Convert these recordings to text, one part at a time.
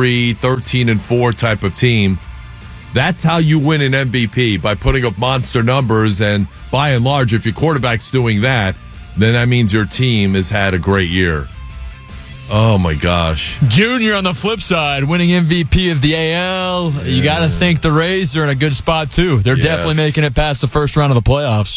13-3, 13-4 type of team. That's how you win an MVP, by putting up monster numbers. And by and large, if your quarterback's doing that, then that means your team has had a great year. Oh, my gosh. Junior on the flip side, winning MVP of the AL. Yeah. You got to think the Rays are in a good spot, too. They're definitely making it past the first round of the playoffs.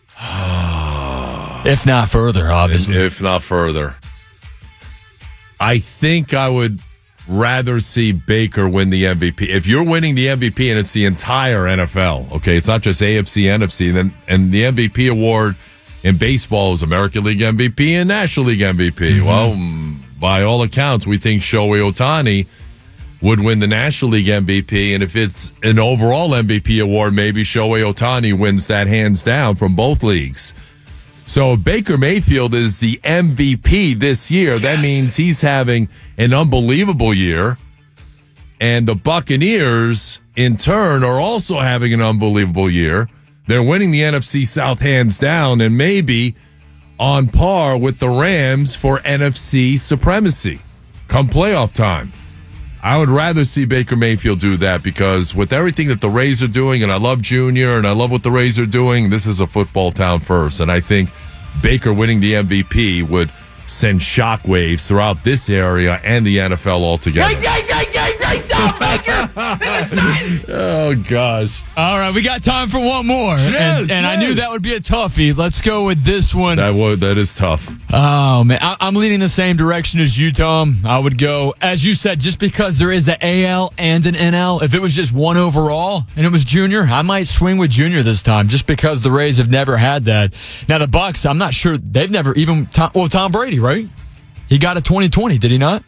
If not further, obviously. If not further. I think I would rather see Baker win the MVP. If you're winning the MVP and it's the entire NFL, okay, it's not just AFC, NFC, and the MVP award in baseball is American League MVP and National League MVP. Mm-hmm. Well, by all accounts, we think Shohei Ohtani would win the National League MVP, and if it's an overall MVP award, maybe Shohei Ohtani wins that hands down from both leagues. So if Baker Mayfield is the MVP this year, that means he's having an unbelievable year. And the Buccaneers, in turn, are also having an unbelievable year. They're winning the NFC South hands down and maybe on par with the Rams for NFC supremacy come playoff time. I would rather see Baker Mayfield do that, because with everything that the Rays are doing, and I love Junior and I love what the Rays are doing, this is a football town first. And I think Baker winning the MVP would send shockwaves throughout this area and the NFL altogether. Great job, Baker! Oh, gosh. All right, we got time for one more. And I knew that would be a toughie. Let's go with this one. That is tough. Oh, man. I'm leaning the same direction as you, Tom. I would go, as you said, just because there is an AL and an NL. If it was just one overall and it was Junior, I might swing with Junior this time, just because the Rays have never had that. Now, the Bucks, I'm not sure. They've never even... Tom Brady, right? He got a 2020, did he not?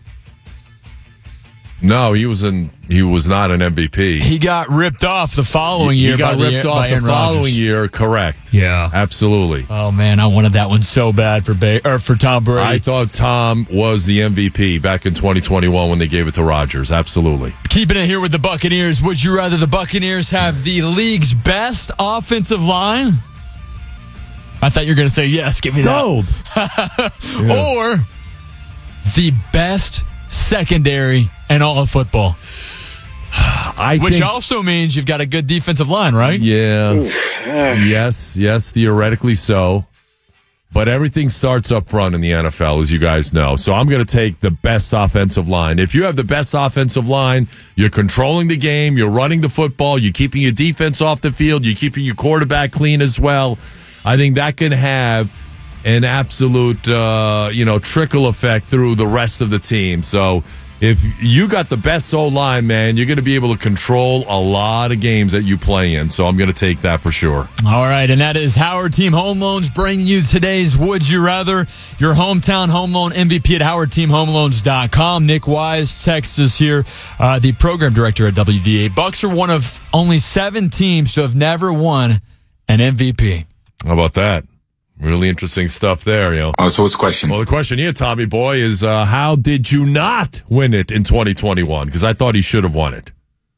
No, he was not an MVP. He got ripped off the following year. He got ripped off the following year, correct. Yeah. Absolutely. Oh, man, I wanted that one so bad for Tom Brady. I thought Tom was the MVP back in 2021 when they gave it to Rodgers. Absolutely. Keeping it here with the Buccaneers, would you rather the Buccaneers have the league's best offensive line? I thought you were going to say yes. Give me Sold. that. Or the best secondary in all of football. Which also means you've got a good defensive line, right? Yeah. Yes, theoretically so. But everything starts up front in the NFL, as you guys know. So I'm going to take the best offensive line. If you have the best offensive line, you're controlling the game, you're running the football, you're keeping your defense off the field, you're keeping your quarterback clean as well. I think that can have an absolute, trickle effect through the rest of the team. So if you got the best O-line, man, you're going to be able to control a lot of games that you play in. So I'm going to take that for sure. All right, and that is Howard Team Home Loans bringing you today's Would You Rather, your hometown home loan MVP at howardteamhomeloans.com. Nick Wise texts us here, the program director at WDA. Bucks are one of only 7 teams to have never won an MVP. How about that? Really interesting stuff there, So what's the question? Well, the question here, Tommy boy, is how did you not win it in 2021? Because I thought he should have won it.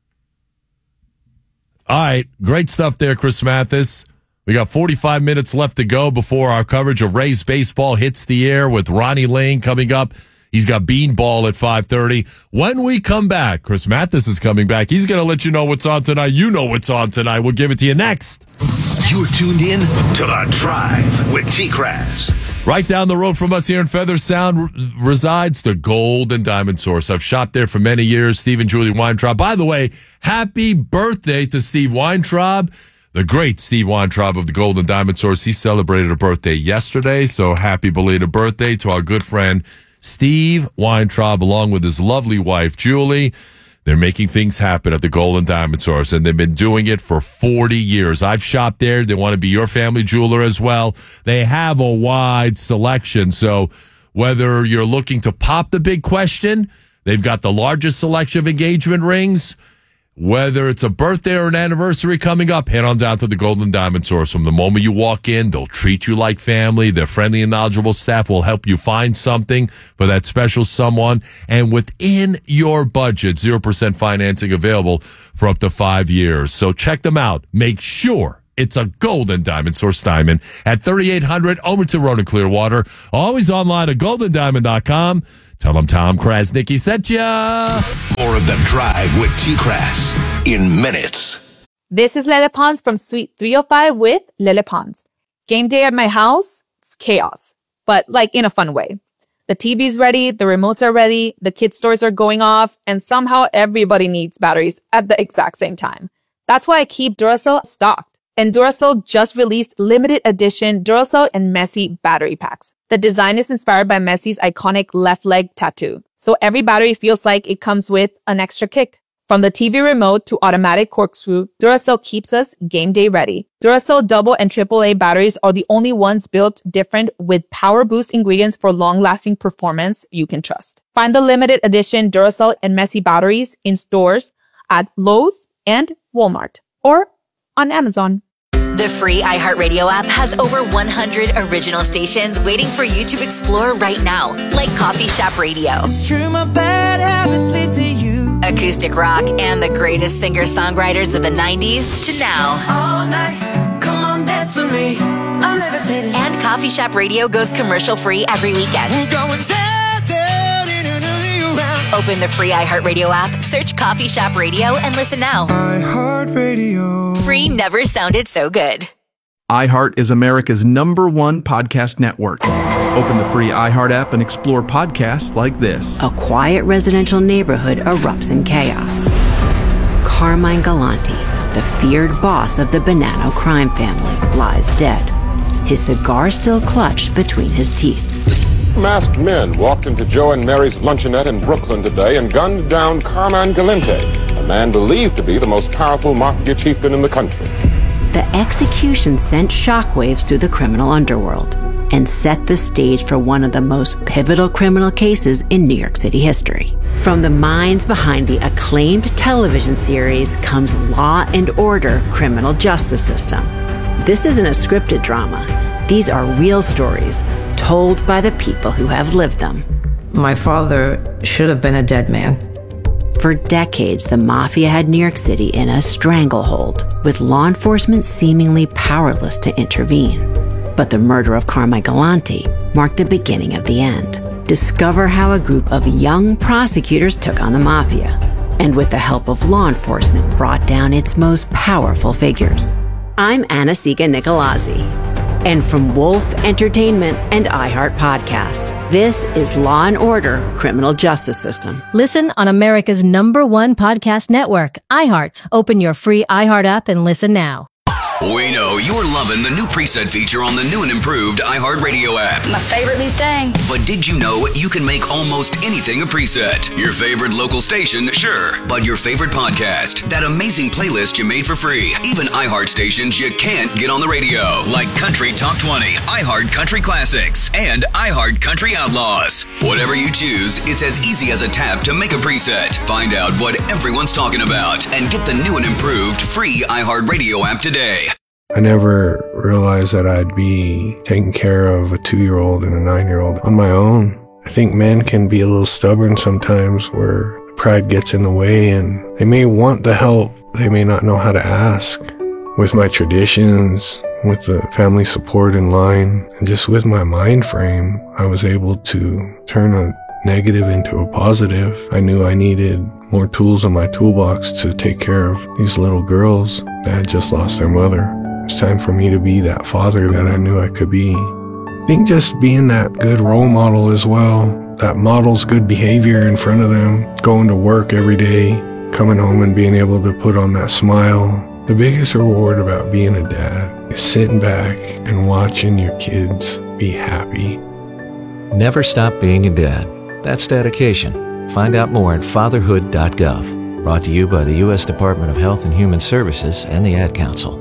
All right, great stuff there, Chris Mathis. We got 45 minutes left to go before our coverage of Rays baseball hits the air with Ronnie Lane coming up. He's got Beanball at 5:30. When we come back, Chris Mathis is coming back. He's going to let you know what's on tonight. You know what's on tonight. We'll give it to you next. You're tuned in to The Drive with T-Crass. Right down the road from us here in Feather Sound resides the Gold and Diamond Source. I've shopped there for many years. Steve and Julie Weintraub. By the way, happy birthday to Steve Weintraub, the great Steve Weintraub of the Gold and Diamond Source. He celebrated a birthday yesterday, so happy belated birthday to our good friend Steve Weintraub, along with his lovely wife, Julie. They're making things happen at the Gold and Diamond Source, and they've been doing it for 40 years. I've shopped there. They want to be your family jeweler as well. They have a wide selection, so whether you're looking to pop the big question, they've got the largest selection of engagement rings. Whether it's a birthday or an anniversary coming up, head on down to the Gold and Diamond Source. From the moment you walk in, they'll treat you like family. Their friendly and knowledgeable staff will help you find something for that special someone. And within your budget, 0% financing available for up to 5 years. So check them out. Make sure it's a Gold and Diamond Source diamond at 3800 Overton Road in Clearwater. Always online at goldendiamond.com. Tell them Tom Krasnicki sent ya. of The Drive with T-Crass in minutes. This is Lele Pons from Suite 305 with Lele Pons. Game day at my house, it's chaos, but like in a fun way. The TV's ready, the remotes are ready, the kids' toys are going off, and somehow everybody needs batteries at the exact same time. That's why I keep Duracell stocked. And Duracell just released limited edition Duracell and Messi battery packs. The design is inspired by Messi's iconic left leg tattoo. So every battery feels like it comes with an extra kick. From the TV remote to automatic corkscrew, Duracell keeps us game day ready. Duracell double and AAA batteries are the only ones built different with power boost ingredients for long-lasting performance you can trust. Find the limited edition Duracell and Messi batteries in stores at Lowe's and Walmart or on Amazon. The free iHeartRadio app has over 100 original stations waiting for you to explore right now, like Coffee Shop Radio. It's true, my bad habits lead to you. Acoustic rock and the greatest singer-songwriters of the 90s to now. All night, come on, dance with me. I'm levitating. And Coffee Shop Radio goes commercial-free every weekend. We're going down, around. Open the free iHeartRadio app, search Coffee Shop Radio, and listen now. iHeartRadio. Free never sounded so good. iHeart is America's #1 podcast network. Open the free iHeart app and explore podcasts like this. A quiet residential neighborhood erupts in chaos. Carmine Galante, the feared boss of the Bonanno crime family, lies dead, his cigar still clutched between his teeth. Masked men walked into Joe and Mary's luncheonette in Brooklyn today and gunned down Carmine Galante, a man believed to be the most powerful mafia chieftain in the country. The execution sent shockwaves through the criminal underworld and set the stage for one of the most pivotal criminal cases in New York City history. From the minds behind the acclaimed television series comes Law and Order: Criminal Justice System. This isn't a scripted drama. These are real stories told by the people who have lived them. My father should have been a dead man. For decades, the mafia had New York City in a stranglehold, with law enforcement seemingly powerless to intervene. But the murder of Carmine Galante marked the beginning of the end. Discover how a group of young prosecutors took on the mafia, and with the help of law enforcement, brought down its most powerful figures. I'm Anna-Sigga Nicolazzi. And from Wolf Entertainment and iHeart Podcasts, this is Law and Order: Criminal Justice System. Listen on America's #1 podcast network, iHeart. Open your free iHeart app and listen now. We know you're loving the new preset feature on the new and improved iHeartRadio app. My favorite new thing. But did you know you can make almost anything a preset? Your favorite local station, sure. But your favorite podcast, that amazing playlist you made for free. Even iHeart stations you can't get on the radio, like Country Top 20, iHeart Country Classics, and iHeart Country Outlaws. Whatever you choose, it's as easy as a tap to make a preset. Find out what everyone's talking about and get the new and improved free iHeartRadio app today. I never realized that I'd be taking care of a 2-year-old and a 9-year-old on my own. I think men can be a little stubborn sometimes, where pride gets in the way, and they may want the help, they may not know how to ask. With my traditions, with the family support in line, and just with my mind frame, I was able to turn a negative into a positive. I knew I needed more tools in my toolbox to take care of these little girls that had just lost their mother. It's time for me to be that father that I knew I could be. I think just being that good role model as well, that models good behavior in front of them, going to work every day, coming home and being able to put on that smile. The biggest reward about being a dad is sitting back and watching your kids be happy. Never stop being a dad. That's dedication. Find out more at fatherhood.gov. Brought to you by the U.S. Department of Health and Human Services and the Ad Council.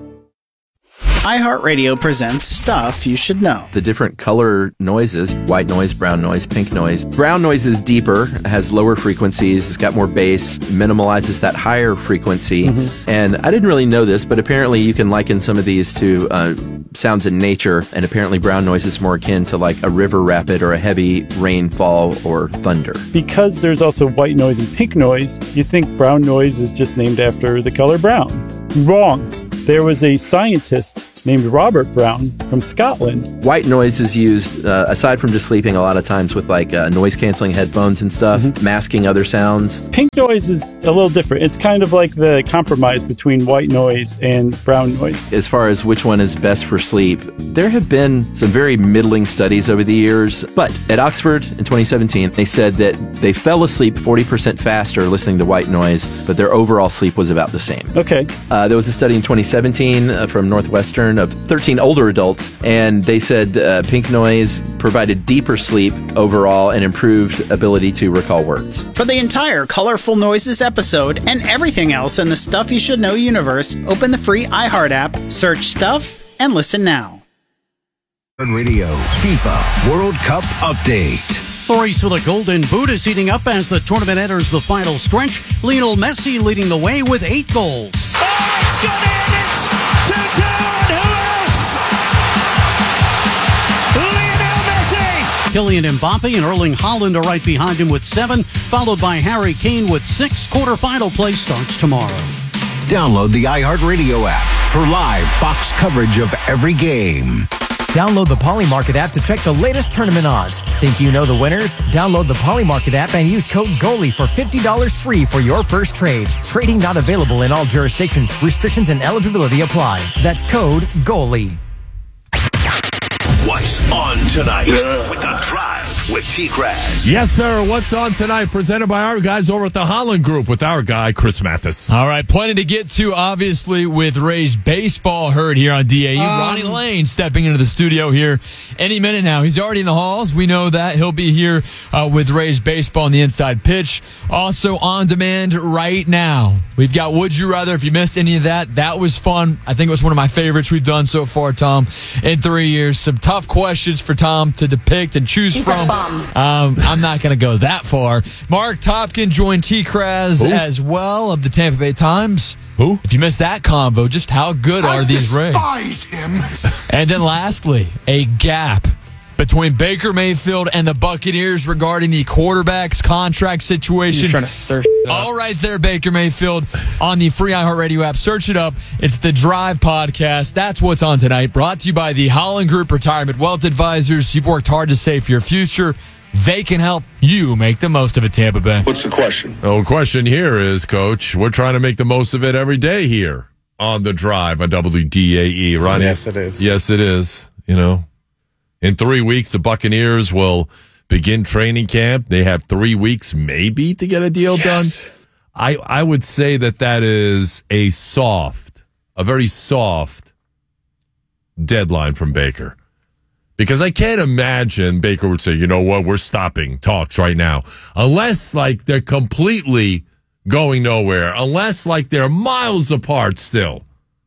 iHeartRadio presents Stuff You Should Know. The different color noises, white noise, brown noise, pink noise. Brown noise is deeper, has lower frequencies, it's got more bass, minimalizes that higher frequency. And I didn't really know this, but apparently you can liken some of these to sounds in nature, and apparently brown noise is more akin to like a river rapid or a heavy rainfall or thunder. Because there's also white noise and pink noise, you think brown noise is just named after the color brown. Wrong. There was a scientist named Robert Brown from Scotland. White noise is used, aside from just sleeping, a lot of times with like noise-canceling headphones and stuff, masking other sounds. Pink noise is a little different. It's kind of like the compromise between white noise and brown noise. As far as which one is best for sleep, there have been some very middling studies over the years, but at Oxford in 2017, they said that they fell asleep 40% faster listening to white noise, but their overall sleep was about the same. Okay. There was a study in 2017 from Northwestern of 13 older adults, and they said pink noise provided deeper sleep overall and improved ability to recall words. For the entire Colorful Noises episode and everything else in the Stuff You Should Know universe, open the free iHeart app, search Stuff, and listen now. Radio FIFA World Cup update. The race for the Golden Boot is heating up as the tournament enters the final stretch. Lionel Messi leading the way with 8 goals. Oh, it's gone in! It's 2-2, and who else? Lionel Messi! Kylian Mbappe and Erling Haaland are right behind him with 7, followed by Harry Kane with 6. Quarterfinal play starts tomorrow. Download the iHeartRadio app for live Fox coverage of every game. Download the Polymarket app to check the latest tournament odds. Think you know the winners? Download the Polymarket app and use code GOALIE for $50 free for your first trade. Trading not available in all jurisdictions. Restrictions and eligibility apply. That's code GOALIE. What's on tonight with The Drive with T-Kraz? Yes, sir. What's on tonight? Presented by our guys over at the Holland Group with our guy, Chris Mathis. All right, plenty to get to, obviously, with Ray's baseball herd here on DAE. Ronnie Lane stepping into the studio here any minute now. He's already in the halls. We know that. He'll be here with Ray's baseball on the inside pitch. Also on demand right now. We've got Would You Rather. If you missed any of that, that was fun. I think it was one of my favorites we've done so far, Tom, in 3 years. Some tough questions for Tom to depict and choose from. I'm not going to go that far. Mark Topkin joined T-Kraz as well of the Tampa Bay Times. Who? If you missed that convo, just how good are these Rays? I despise him. And then lastly, a gap between Baker Mayfield and the Buccaneers regarding the quarterback's contract situation. You're trying to stir shit up. All right there, Baker Mayfield, on the free iHeartRadio app. Search it up. It's the Drive Podcast. That's what's on tonight. Brought to you by the Holland Group Retirement Wealth Advisors. You've worked hard to save for your future. They can help you make the most of it, Tampa Bay. What's the question? The question here is, Coach, we're trying to make the most of it every day here on the Drive on WDAE. Ronnie? Yes, it is. Yes, it is. You know, in 3 weeks, the Buccaneers will begin training camp. They have 3 weeks maybe to get a deal done. I would say that is a very soft deadline from Baker. Because I can't imagine Baker would say, you know what, we're stopping talks right now. Unless, like, they're completely going nowhere. Unless, like, they're miles apart still.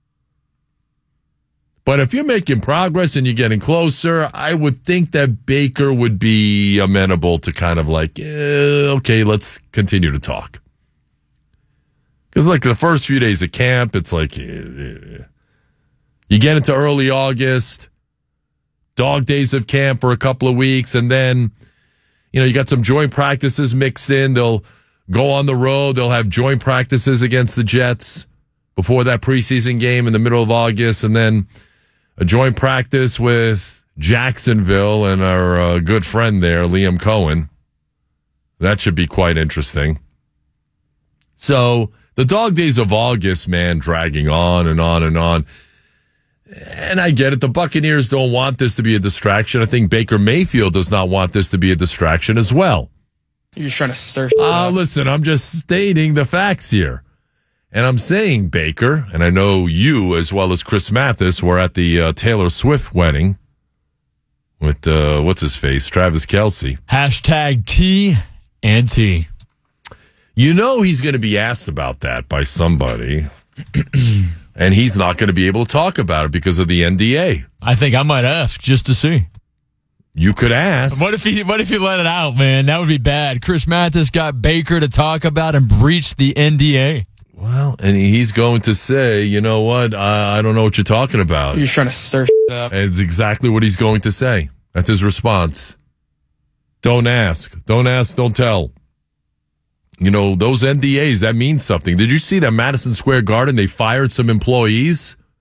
But if you're making progress and you're getting closer, I would think that Baker would be amenable to kind of like, okay, let's continue to talk. Because, like, the first few days of camp, it's like, you get into early August, dog days of camp for a couple of weeks, and then, you know, you got some joint practices mixed in. They'll go on the road. They'll have joint practices against the Jets before that preseason game in the middle of August, and then a joint practice with Jacksonville and our good friend there, Liam Cohen. That should be quite interesting. So the dog days of August, man, dragging on and on and on. And I get it. The Buccaneers don't want this to be a distraction. I think Baker Mayfield does not want this to be a distraction as well. You're just trying to stir shit up. Listen, I'm just stating the facts here. And I'm saying, Baker, and I know you as well as Chris Mathis were at the Taylor Swift wedding with, what's his face, Travis Kelce. Hashtag TNT. You know he's going to be asked about that by somebody. And he's not going to be able to talk about it because of the NDA. I think I might ask just to see. You could ask. What if he let it out, man? That would be bad. Chris Mathis got Baker to talk about and breached the NDA. Well, and he's going to say, you know what? I don't know what you're talking about. You're just trying to stir shit up. And it's exactly what he's going to say. That's his response. Don't ask. Don't ask. Don't tell. You know, those NDAs, that means something. Did you see that Madison Square Garden, they fired some employees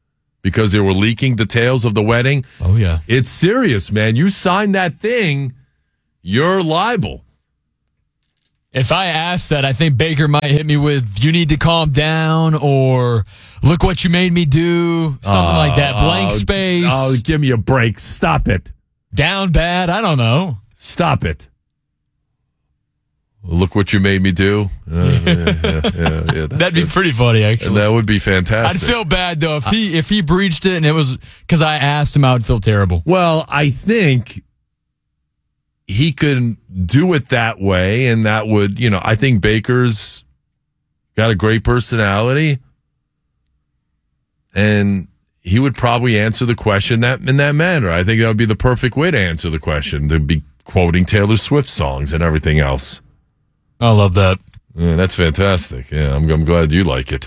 because they were leaking details of the wedding. Oh, yeah. It's serious, man. You sign that thing, you're liable. If I asked that, I think Baker might hit me with, you need to calm down, or look what you made me do, something like that. Blank space. Oh, give me a break. Stop it. Down bad. I don't know. Stop it. Look what you made me do. That'd be pretty funny, actually. That would be fantastic. I'd feel bad, though. If he breached it and it was because I asked him, I would feel terrible. Well, I think he could do it that way, and that would, I think Baker's got a great personality, and he would probably answer the question in that manner. I think that would be the perfect way to answer the question. They'd be quoting Taylor Swift songs and everything else. I love that. Yeah, that's fantastic. Yeah, I'm glad you like it.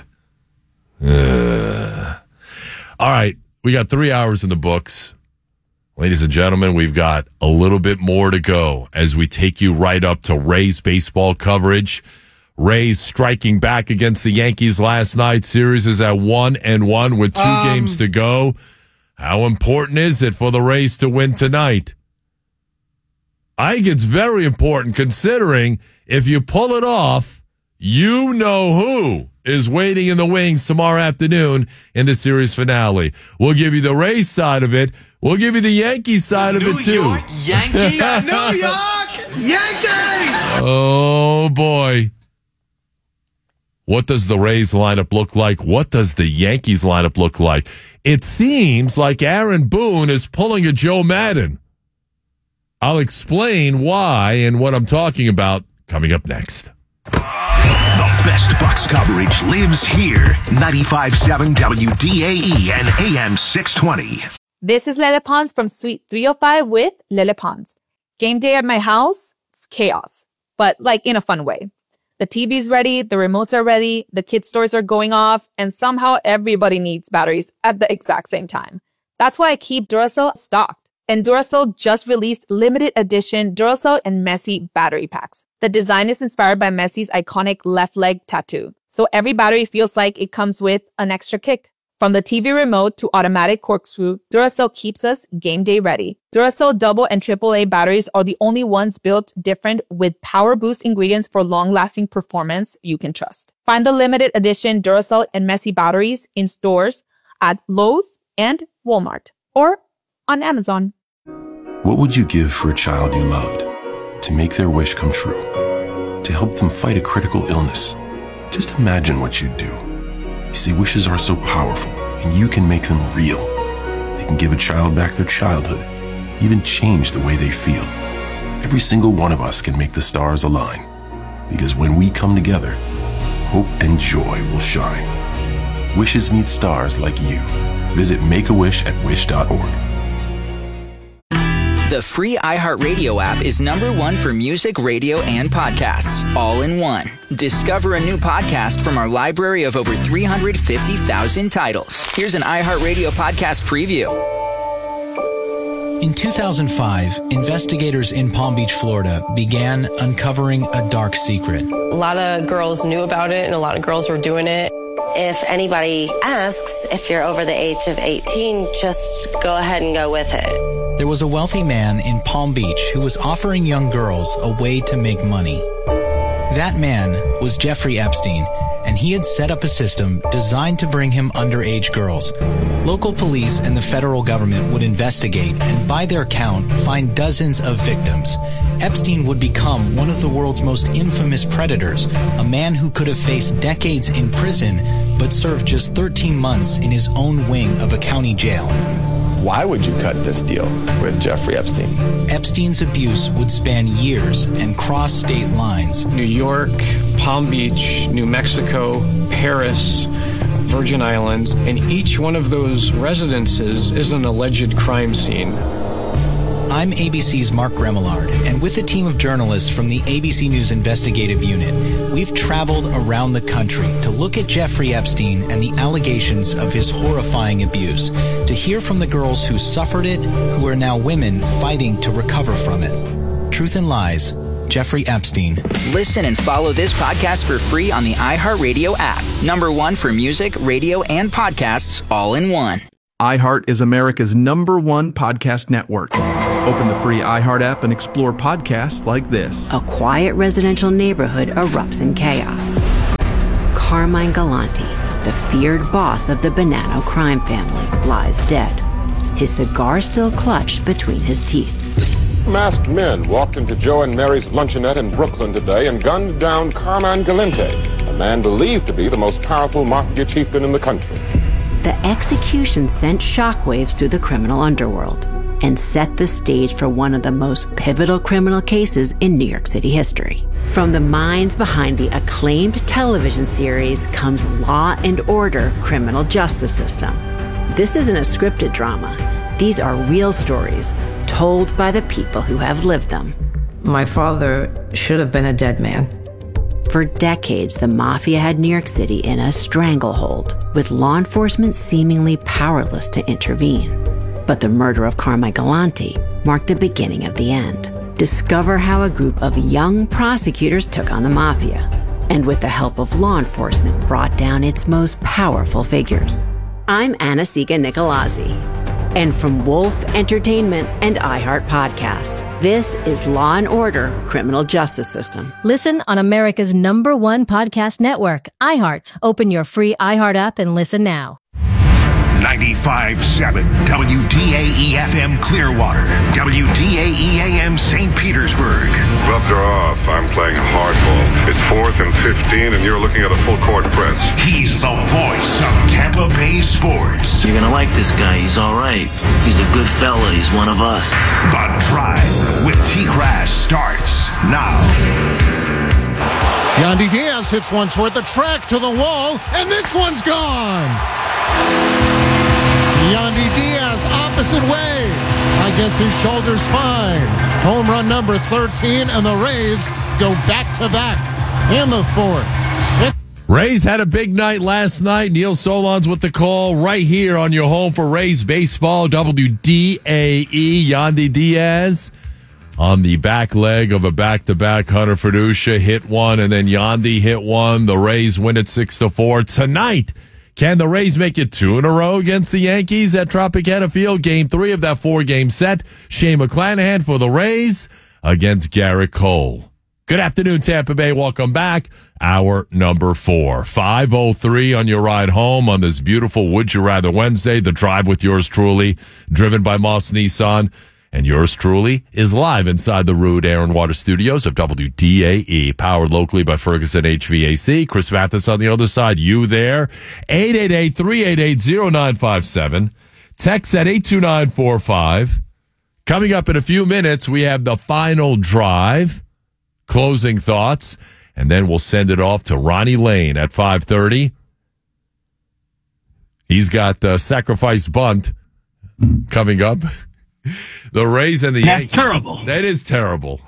All right, we got 3 hours in the books. Ladies and gentlemen, we've got a little bit more to go as we take you right up to Rays baseball coverage. Rays striking back against the Yankees last night. Series is at 1-1 with 2 games to go. How important is it for the Rays to win tonight? I think it's very important, considering if you pull it off, you know who is waiting in the wings tomorrow afternoon in the series finale. We'll give you the Rays side of it. We'll give you the Yankees side of it, too. New York Yankees! Oh, boy. What does the Rays lineup look like? What does the Yankees lineup look like? It seems like Aaron Boone is pulling a Joe Madden. I'll explain why and what I'm talking about coming up next. The best Bucks coverage lives here. 95.7 WDAE and AM 620. This is Lele Pons from Suite 305 with Lele Pons. Game day at my house, it's chaos, but in a fun way. The TV's ready, the remotes are ready, the kids' toys are going off, and somehow everybody needs batteries at the exact same time. That's why I keep Duracell stocked. And Duracell just released limited edition Duracell and Messi battery packs. The design is inspired by Messi's iconic left leg tattoo, so every battery feels like it comes with an extra kick. From the TV remote to automatic corkscrew, Duracell keeps us game day ready. Duracell double and AAA batteries are the only ones built different with power boost ingredients for long-lasting performance you can trust. Find the limited edition Duracell and Messi batteries in stores at Lowe's and Walmart or on Amazon. What would you give for a child you loved? To make their wish come true? To help them fight a critical illness? Just imagine what you'd do. You see, wishes are so powerful, and you can make them real. They can give a child back their childhood, even change the way they feel. Every single one of us can make the stars align, because when we come together, hope and joy will shine. Wishes need stars like you. Visit Make-A-Wish at wish.org. The free iHeartRadio app is #1 for music, radio, and podcasts, all in one. Discover a new podcast from our library of over 350,000 titles. Here's an iHeartRadio podcast preview. In 2005, investigators in Palm Beach, Florida, began uncovering a dark secret. A lot of girls knew about it, and a lot of girls were doing it. If anybody asks if you're over the age of 18, just go ahead and go with it. There was a wealthy man in Palm Beach who was offering young girls a way to make money. That man was Jeffrey Epstein, and he had set up a system designed to bring him underage girls. Local police and the federal government would investigate and, by their count, find dozens of victims. Epstein would become one of the world's most infamous predators, a man who could have faced decades in prison but served just 13 months in his own wing of a county jail. Why would you cut this deal with Jeffrey Epstein? Epstein's abuse would span years and cross state lines. New York, Palm Beach, New Mexico, Paris, Virgin Islands, and each one of those residences is an alleged crime scene. I'm ABC's Mark Remillard, and with a team of journalists from the ABC News Investigative Unit, we've traveled around the country to look at Jeffrey Epstein and the allegations of his horrifying abuse, to hear from the girls who suffered it, who are now women fighting to recover from it. Truth and Lies, Jeffrey Epstein. Listen and follow this podcast for free on the iHeartRadio app. #1 for music, radio, and podcasts, all in one. iHeart is America's #1 podcast network. Open the free iHeart app and explore podcasts like this. A quiet residential neighborhood erupts in chaos. Carmine Galante, the feared boss of the Bonanno crime family, lies dead, his cigar still clutched between his teeth. Masked men walked into Joe and Mary's luncheonette in Brooklyn today and gunned down Carmine Galante, a man believed to be the most powerful mafia chieftain in the country. The execution sent shockwaves through the criminal underworld and set the stage for one of the most pivotal criminal cases in New York City history. From the minds behind the acclaimed television series comes Law and Order: Criminal Justice System. This isn't a scripted drama. These are real stories told by the people who have lived them. My father should have been a dead man. For decades, the mafia had New York City in a stranglehold, with law enforcement seemingly powerless to intervene. But the murder of Carmine Galante marked the beginning of the end. Discover how a group of young prosecutors took on the mafia, and with the help of law enforcement, brought down its most powerful figures. I'm Anna-Sigga Nicolazzi. And from Wolf Entertainment and iHeart Podcasts, this is Law and Order: Criminal Justice System. Listen on America's #1 podcast network, iHeart. Open your free iHeart app and listen now. 95.7 WDAE-FM Clearwater, WDAE-AM St. Petersburg. Gloves are off. I'm playing hardball. It's 4th and 15, and you're looking at a full-court press. He's the voice of Tampa Bay sports. You're going to like this guy. He's all right. He's a good fella. He's one of us. The Drive with T-Grass starts now. Yandy Diaz hits one toward the track to the wall, and this one's gone. Yandy Diaz, opposite way. I guess his shoulder's fine. Home run number 13, and the Rays go back-to-back in the 4th. Rays had a big night last night. Neil Solondz with the call right here on your home for Rays baseball, WDAE. Yandy Diaz on the back leg of a back-to-back. Hunter Fiducia hit one, and then Yandy hit one. The Rays win it 6-4. Tonight, can the Rays make it 2 in a row against the Yankees at Tropicana Field? Game 3 of that 4-game set. Shane McClanahan for the Rays against Garrett Cole. Good afternoon, Tampa Bay. Welcome back. Hour number 4. 5:03 on your ride home on this beautiful Would You Rather Wednesday. The Drive with yours truly, driven by Moss Nissan. And yours truly is live inside the Rude Air and Water Studios of WDAE, powered locally by Ferguson HVAC. Chris Mathis on the other side. You there. 888-388-0957. Text at 82945. Coming up in a few minutes, we have the final drive, closing thoughts, and then we'll send it off to Ronnie Lane at 5:30. He's got sacrifice bunt coming up. The Rays and the Yankees. That's terrible. That is terrible.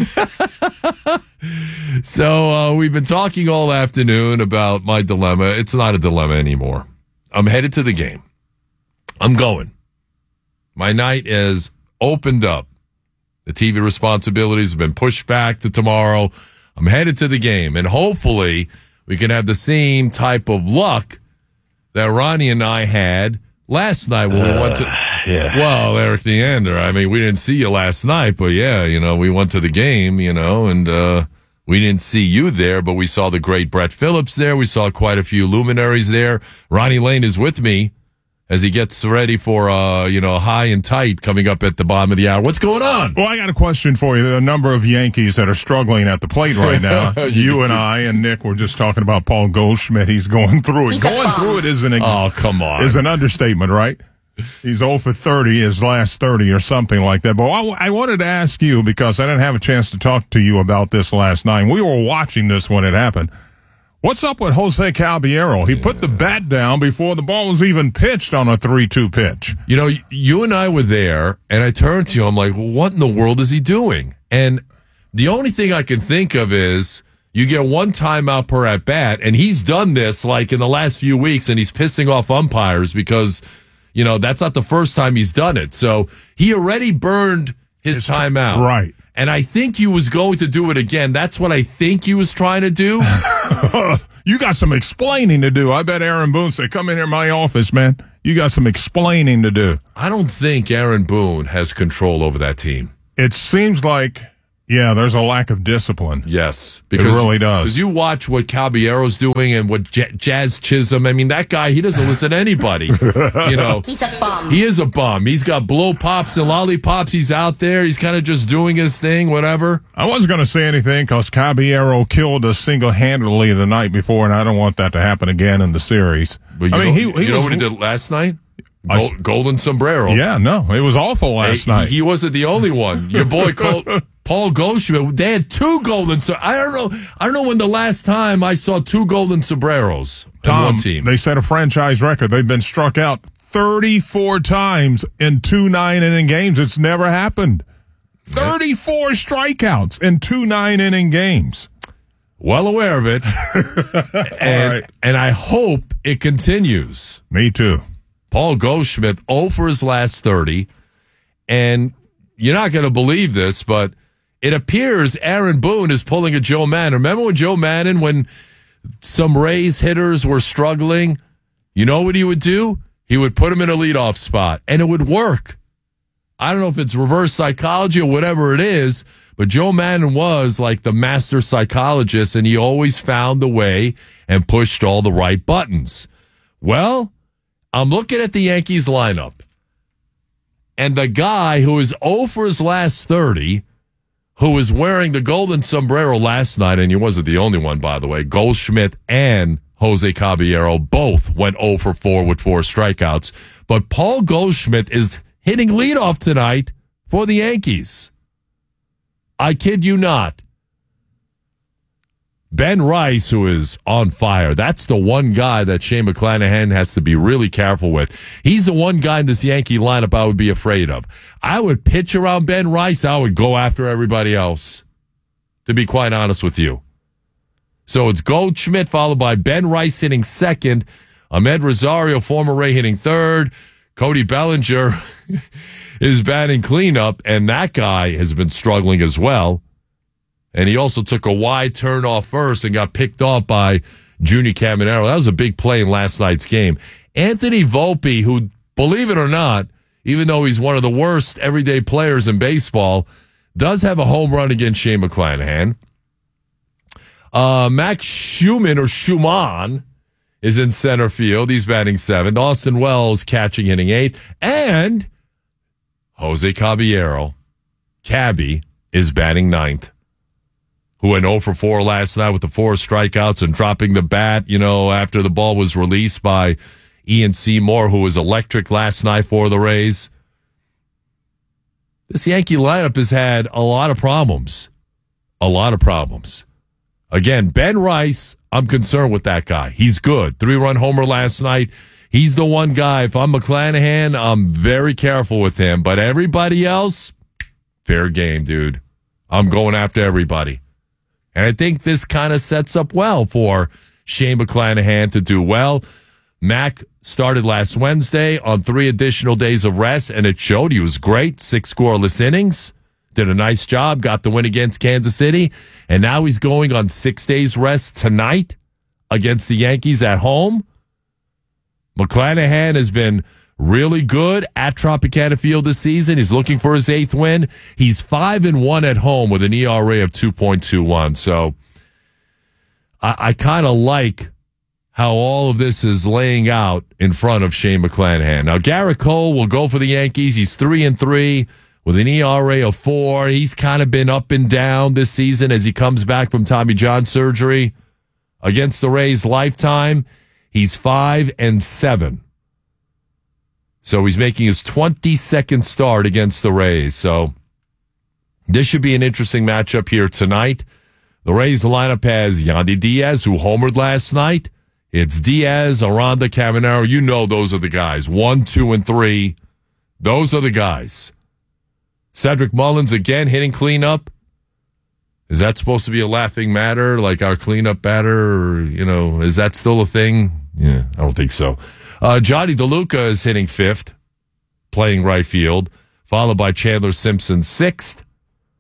So we've been talking all afternoon about my dilemma. It's not a dilemma anymore. I'm headed to the game. I'm going. My night is opened up. The TV responsibilities have been pushed back to tomorrow. I'm headed to the game, and hopefully we can have the same type of luck that Ronnie and I had last night when we went to... Yeah. Well, Eric Neander, I mean, we didn't see you last night, but yeah, we went to the game, and we didn't see you there, but we saw the great Brett Phillips there. We saw quite a few luminaries there. Ronnie Lane is with me as he gets ready for, high and tight coming up at the bottom of the hour. What's going on? Well, I got a question for you. There are a number of Yankees that are struggling at the plate right now. You and I and Nick were just talking about Paul Goldschmidt. He's going through it. Going through it is an understatement, right? He's 0 for 30, his last 30 or something like that. But I wanted to ask you, because I didn't have a chance to talk to you about this last night. We were watching this when it happened. What's up with Jose Caballero? He put the bat down before the ball was even pitched on a 3-2 pitch. You and I were there, and I turned to you. I'm like, what in the world is he doing? And the only thing I can think of is you get one timeout per at bat, and he's done this like in the last few weeks, and he's pissing off umpires because – that's not the first time he's done it. So he already burned his timeout. Right. And I think he was going to do it again. That's what I think he was trying to do. You got some explaining to do. I bet Aaron Boone said, come in here in my office, man. You got some explaining to do. I don't think Aaron Boone has control over that team. It seems like, yeah, there's a lack of discipline. Yes. It really does. Because you watch what Caballero's doing and what Jazz Chisholm, I mean, that guy, he doesn't listen to anybody. You know, he's a bum. He is a bum. He's got blow pops and lollipops. He's out there. He's kind of just doing his thing, whatever. I wasn't going to say anything because Caballero killed us single-handedly the night before, and I don't want that to happen again in the series. But you know what he did last night? Golden sombrero. Yeah, no, it was awful last night. He wasn't the only one. Your boy Paul Goldschmidt. They had 2 golden. I don't know when the last time I saw 2 golden sombreros on one team. They set a franchise record. They've been struck out 34 times in 2 9-inning games. It's never happened. 34 strikeouts in 2 9-inning games. Well aware of it, and I hope it continues. Me too. Paul Goldschmidt 0 for his last 30, and you're not going to believe this, but it appears Aaron Boone is pulling a Joe Maddon. Remember when Joe Maddon, when some Rays hitters were struggling, you know what he would do? He would put him in a leadoff spot, and it would work. I don't know if it's reverse psychology or whatever it is, but Joe Maddon was like the master psychologist, and he always found the way and pushed all the right buttons. Well, I'm looking at the Yankees lineup, and the guy who is 0 for his last 30, who was wearing the golden sombrero last night, and he wasn't the only one, by the way, Goldschmidt and Jose Caballero both went 0 for 4 with 4 strikeouts. But Paul Goldschmidt is hitting leadoff tonight for the Yankees. I kid you not. Ben Rice, who is on fire, that's the one guy that Shane McClanahan has to be really careful with. He's the one guy in this Yankee lineup I would be afraid of. I would pitch around Ben Rice. I would go after everybody else, to be quite honest with you. So it's Goldschmidt followed by Ben Rice hitting second, Ahmed Rosario, former Ray, hitting third. Cody Bellinger is batting cleanup, and that guy has been struggling as well. And he also took a wide turn off first and got picked off by Junior Caminero. That was a big play in last night's game. Anthony Volpe, who, believe it or not, even though he's one of the worst everyday players in baseball, does have a home run against Shane McClanahan. Max Schumann is in center field. He's batting 7th. Austin Wells catching, hitting 8th. And Jose Caballero, Cabby, is batting 9th. Who went 0 for 4 last night with the 4 strikeouts and dropping the bat, after the ball was released by Ian Seymour, who was electric last night for the Rays. This Yankee lineup has had a lot of problems. A lot of problems. Again, Ben Rice, I'm concerned with that guy. He's good. 3-run homer last night. He's the one guy. If I'm McClanahan, I'm very careful with him. But everybody else, fair game, dude. I'm going after everybody. And I think this kind of sets up well for Shane McClanahan to do well. Mac started last Wednesday on 3 additional days of rest, and it showed. He was great. 6 scoreless innings. Did a nice job. Got the win against Kansas City. And now he's going on 6 days rest tonight against the Yankees at home. McClanahan has been really good at Tropicana Field this season. He's looking for his 8th win. He's 5-1 at home with an ERA of 2.21. So I kind of like how all of this is laying out in front of Shane McClanahan. Now, Garrett Cole will go for the Yankees. He's 3-3 with an ERA of 4. He's kind of been up and down this season as he comes back from Tommy John surgery. Against the Rays lifetime, he's 5-7. So he's making his 22nd start against the Rays. So this should be an interesting matchup here tonight. The Rays lineup has Yandy Diaz, who homered last night. It's Diaz, Aranda, Caminero. You know those are the guys. 1, 2, and 3. Those are the guys. Cedric Mullins, again, hitting cleanup. Is that supposed to be a laughing matter, like our cleanup batter? Or, is that still a thing? Yeah, I don't think so. Johnny DeLuca is hitting 5th, playing right field, followed by Chandler Simpson 6th.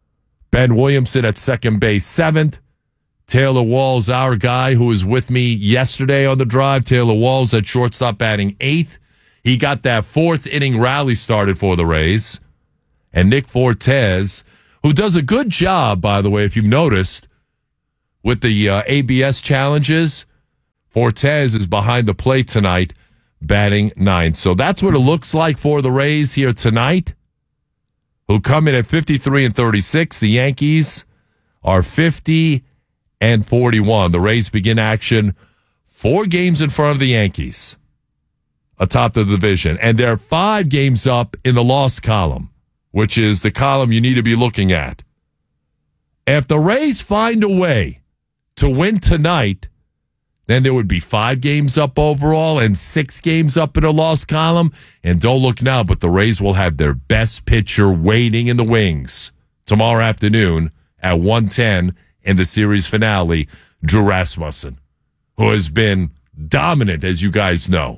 Ben Williamson at second base, 7th. Taylor Walls, our guy who was with me yesterday on the drive. Taylor Walls at shortstop batting 8th. He got that 4th inning rally started for the Rays. And Nick Fortes, who does a good job, by the way, if you've noticed, with the ABS challenges. Fortes is behind the plate tonight, batting 9th. So that's what it looks like for the Rays here tonight, who come in at 53 and 36. The Yankees are 50 and 41. The Rays begin action 4 games in front of the Yankees atop the division. And they're 5 games up in the loss column, which is the column you need to be looking at. If the Rays find a way to win tonight, then there would be 5 games up overall and 6 games up in the loss column. And don't look now, but the Rays will have their best pitcher waiting in the wings tomorrow afternoon at 1:10 in the series finale, Drew Rasmussen, who has been dominant, as you guys know.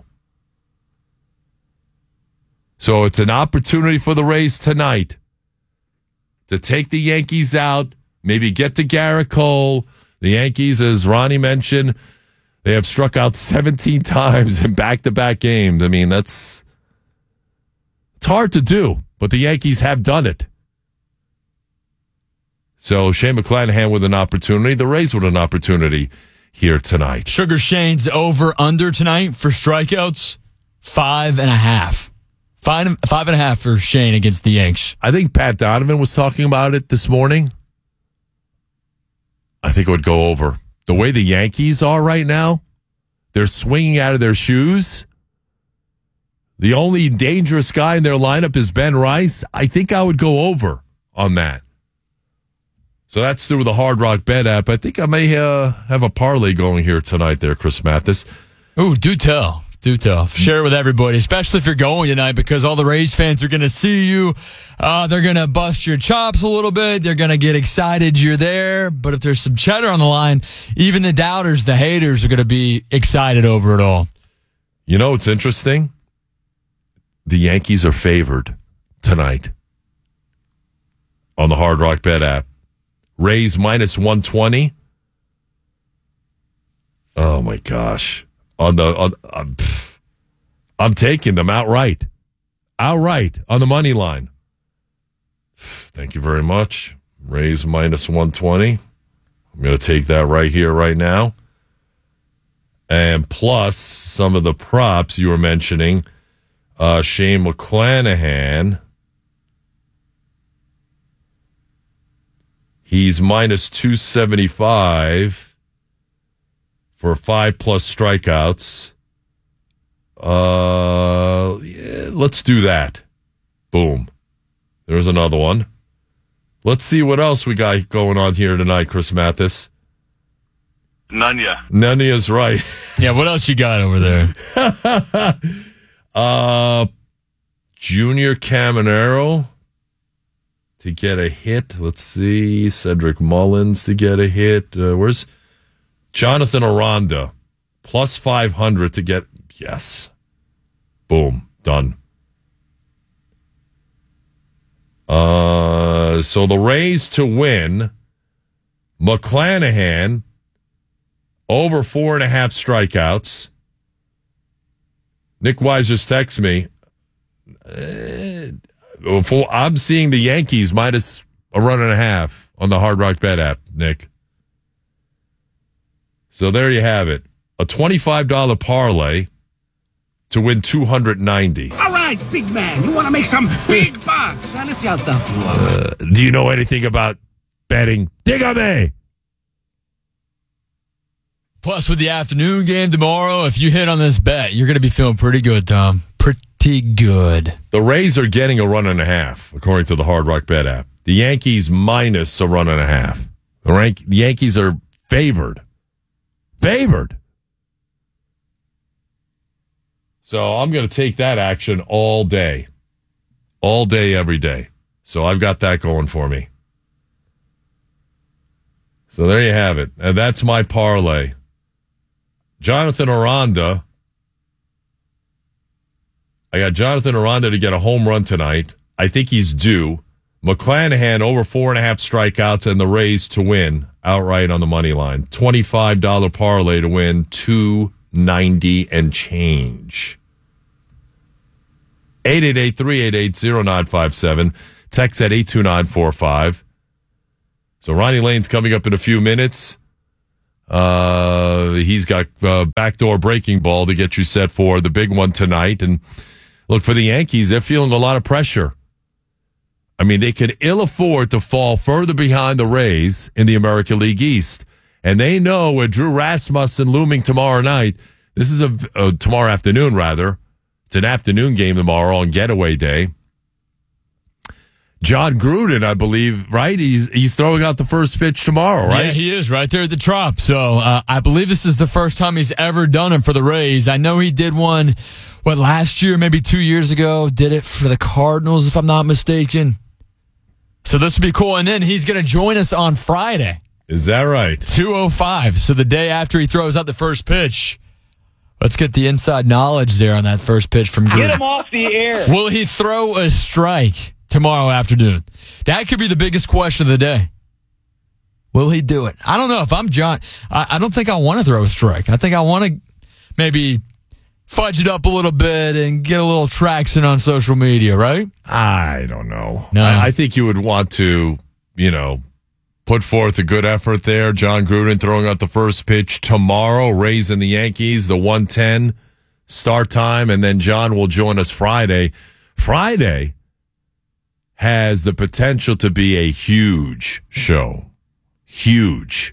So it's an opportunity for the Rays tonight to take the Yankees out, maybe get to Garrett Cole. The Yankees, as Ronnie mentioned, they have struck out 17 times in back-to-back games. I mean, it's hard to do, but the Yankees have done it. So Shane McClanahan with an opportunity. The Rays with an opportunity here tonight. Sugar Shane's over-under tonight for strikeouts, 5.5. 5.5 for Shane against the Yanks. I think Pat Donovan was talking about it this morning. I think it would go over. The way the Yankees are right now, they're swinging out of their shoes. The only dangerous guy in their lineup is Ben Rice. I think I would go over on that. So that's through the Hard Rock Bet app. I think I may have a parlay going here tonight there, Chris Mathis. Ooh, do tell. Do tell. Share it with everybody, especially if you're going tonight, because all the Rays fans are going to see you. They're going to bust your chops a little bit. They're going to get excited you're there. But if there's some cheddar on the line, even the doubters, the haters are going to be excited over it all. You know, it's interesting. The Yankees are favored tonight on the Hard Rock Bet app. Rays minus 120. Oh, my gosh. I'm taking them outright on the money line. Thank you very much. Rays minus 120. I'm going to take that right here, right now. And plus some of the props you were mentioning. Shane McClanahan. He's minus 275. For 5+ strikeouts. Yeah, let's do that. Boom. There's another one. Let's see what else we got going on here tonight, Chris Mathis. Nunya's right. Yeah, what else you got over there? Junior Caminero to get a hit. Let's see. Cedric Mullins to get a hit. Where's Jonathan Aranda, plus 500 to get, yes. Boom, done. So the Rays to win, McClanahan, over 4.5 strikeouts. Nick Wise just texts me. I'm seeing the Yankees minus a 1.5 on the Hard Rock Bet app, Nick. So there you have it. A $25 parlay to win $290. All right, big man. You want to make some big bucks. Let's see how tough you are. Do you know anything about betting? Dígame. Plus, with the afternoon game tomorrow, if you hit on this bet, you're going to be feeling pretty good, Tom. Pretty good. The Rays are getting a 1.5, according to the Hard Rock Bet app. The Yankees minus a 1.5. The Yankees are favored. So I'm going to take that action all day, every day. So I've got that going for me. So there you have it. And that's my parlay. Jonathan Aranda. I got Jonathan Aranda to get a home run tonight. I think he's due. McClanahan over 4.5 strikeouts and the Rays to win outright on the money line. $25 parlay to win $290 and change. 888-388-0957. Text at 82945. So Ronnie Lane's coming up in a few minutes. He's got backdoor breaking ball to get you set for the big one tonight. And look, for the Yankees, they're feeling a lot of pressure. I mean, they could ill afford to fall further behind the Rays in the American League East. And they know with Drew Rasmussen looming tomorrow night, this is tomorrow afternoon, rather. It's an afternoon game tomorrow on getaway day. John Gruden, I believe, right? He's throwing out the first pitch tomorrow, right? Yeah, he is right there at the Trop. So I believe this is the first time he's ever done it for the Rays. I know he did one, last year, maybe 2 years ago. Did it for the Cardinals, if I'm not mistaken. So this would be cool. And then he's going to join us on Friday. Is that right? 2:05. So the day after he throws out the first pitch. Let's get the inside knowledge there on that first pitch from Gruden. Get him off the air. Will he throw a strike tomorrow afternoon? That could be the biggest question of the day. Will he do it? I don't know. If I'm John, I don't think I want to throw a strike. I think I want to maybe fudge it up a little bit and get a little traction on social media, right? I don't know. No. I think you would want to, put forth a good effort there. John Gruden throwing out the first pitch tomorrow, Rays and the Yankees, the 1:10 start time, and then John will join us Friday. Friday has the potential to be a huge show. Huge.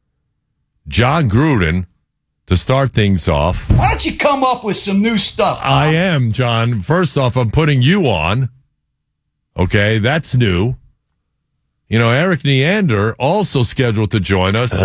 John Gruden, to start things off. Why don't you come up with some new stuff? I am, John. First off, I'm putting you on. Okay, that's new. Eric Neander also scheduled to join us.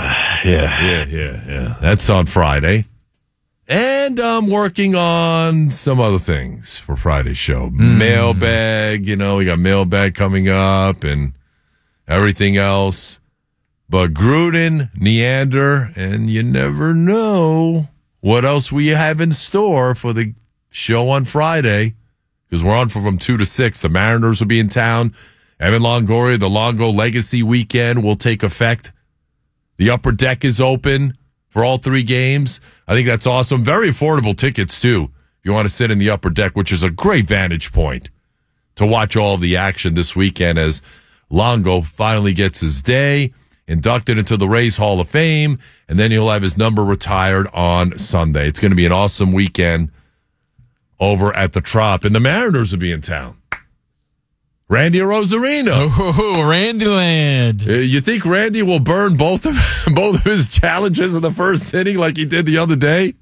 Yeah. That's on Friday. And I'm working on some other things for Friday's show. Mailbag, we got mailbag coming up and everything else. But Gruden, Neander, and you never know what else we have in store for the show on Friday, because we're on from 2 to 6. The Mariners will be in town. Evan Longoria, the Longo Legacy Weekend will take effect. The Upper Deck is open for all 3 games. I think that's awesome. Very affordable tickets, too, if you want to sit in the Upper Deck, which is a great vantage point to watch all the action this weekend as Longo finally gets his day, inducted into the Rays Hall of Fame, and then he'll have his number retired on Sunday. It's going to be an awesome weekend over at the Trop, and the Mariners will be in town. Randy Arozarena. Oh, Randyland. You think Randy will burn both of his challenges in the first inning like he did the other day?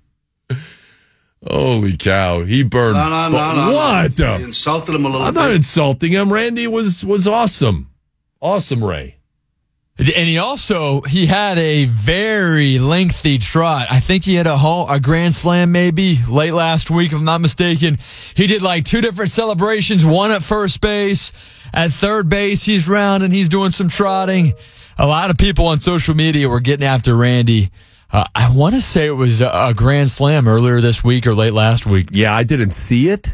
Holy cow. He burned. No. What? You insulted him a little bit. I'm not insulting him. Randy was awesome. Awesome, Ray. And he had a very lengthy trot. I think he had a grand slam maybe late last week, if I'm not mistaken. He did 2 different celebrations, one at first base. At third base, he's rounding, he's doing some trotting. A lot of people on social media were getting after Randy. I want to say it was a grand slam earlier this week or late last week. Yeah, I didn't see it.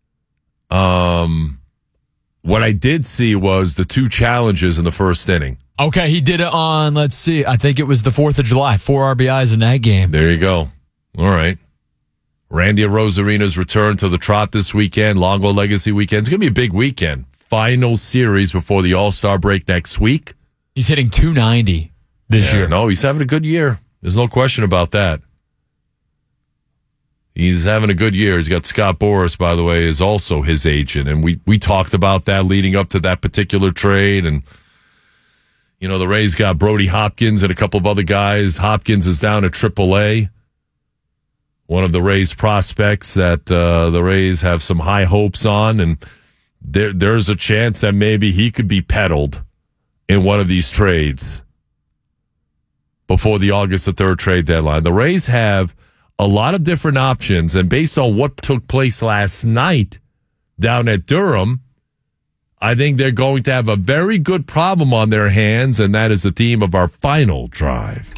What I did see was the 2 challenges in the first inning. Okay, he did it on, let's see, I think it was the 4th of July. 4 RBIs in that game. There you go. All right. Randy Arozarena's return to the Trop this weekend, Longo Legacy Weekend. It's going to be a big weekend. Final series before the All-Star break next week. He's hitting 290 this year. No, he's having a good year. There's no question about that. He's having a good year. He's got Scott Boras, by the way, is also his agent. And we talked about that leading up to that particular trade. And the Rays got Brody Hopkins and a couple of other guys. Hopkins is down at AAA. One of the Rays prospects that the Rays have some high hopes on. And there's a chance that maybe he could be peddled in one of these trades before the August the 3rd trade deadline. The Rays have a lot of different options. And based on what took place last night down at Durham, I think they're going to have a very good problem on their hands, and that is the theme of our final drive.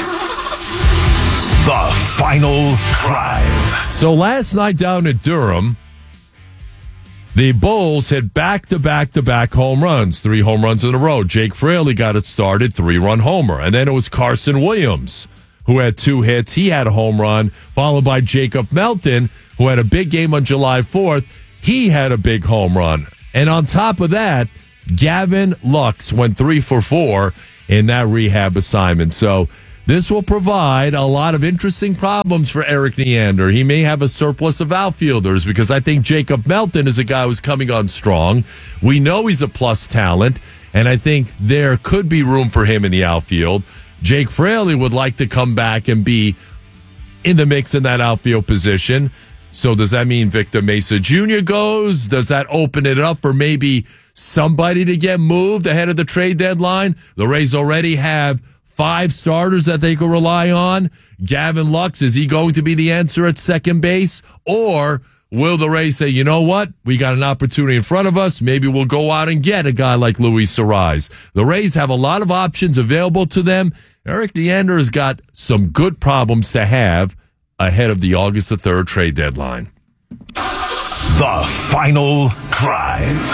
The final drive. So last night down at Durham, The Bulls hit back-to-back-to-back home runs, 3 home runs in a row. Jake Fraley got it started, 3-run homer. And then it was Carson Williams, who had 2 hits. He had a home run, followed by Jacob Melton, who had a big game on July 4th. He had a big home run. And on top of that, Gavin Lux went 3 for 4 in that rehab assignment. So this will provide a lot of interesting problems for Eric Neander. He may have a surplus of outfielders because I think Jacob Melton is a guy who's coming on strong. We know he's a plus talent, and I think there could be room for him in the outfield. Jake Fraley would like to come back and be in the mix in that outfield position. So does that mean Victor Mesa Jr. goes? Does that open it up for maybe somebody to get moved ahead of the trade deadline? The Rays already have 5 starters that they can rely on. Gavin Lux, is he going to be the answer at second base? Or will the Rays say, you know what? We got an opportunity in front of us. Maybe we'll go out and get a guy like Luis Arise. The Rays have a lot of options available to them. Eric Neander has got some good problems to have ahead of the August 3rd trade deadline. The Final Drive.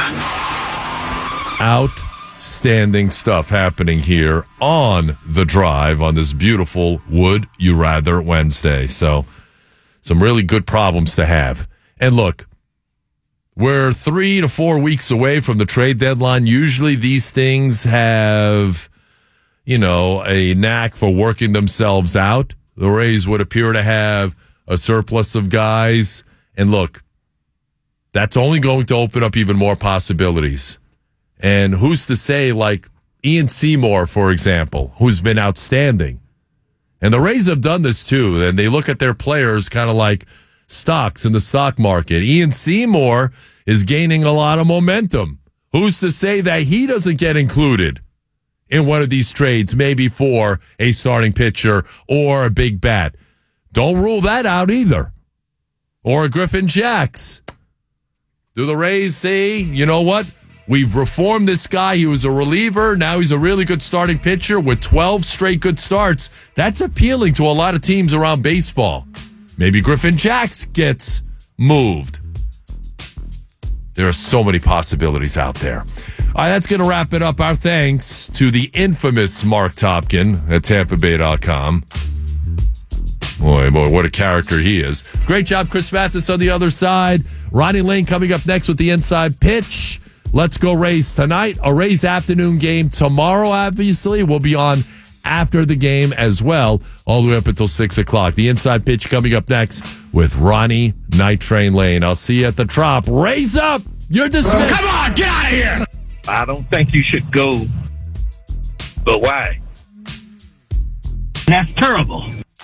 Outstanding stuff happening here on The Drive on this beautiful Would You Rather Wednesday. So some really good problems to have. And look, we're 3 to 4 weeks away from the trade deadline. Usually these things have, a knack for working themselves out. The Rays would appear to have a surplus of guys. And look, that's only going to open up even more possibilities. And who's to say, like Ian Seymour, for example, who's been outstanding. And the Rays have done this too. And they look at their players kind of like stocks in the stock market. Ian Seymour is gaining a lot of momentum. Who's to say that he doesn't get included in one of these trades, maybe for a starting pitcher or a big bat? Don't rule that out either. Or a Griffin Jax. Do the Rays say, you know what? We've reformed this guy. He was a reliever. Now he's a really good starting pitcher with 12 straight good starts. That's appealing to a lot of teams around baseball. Maybe Griffin Jax gets moved. There are so many possibilities out there. All right, that's going to wrap it up. Our thanks to the infamous Mark Topkin at TampaBay.com. Boy, what a character he is. Great job, Chris Mathis on the other side. Ronnie Lane coming up next with the inside pitch. Let's go Rays tonight. A Rays afternoon game tomorrow, obviously. We'll be on after the game as well, all the way up until 6 o'clock. The inside pitch coming up next with Ronnie Night Train Lane. I'll see you at the Trop. Raise up! You're dismissed. Come on, get out of here! I don't think you should go. But why? That's terrible.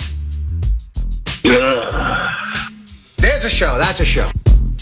There's a show. That's a show.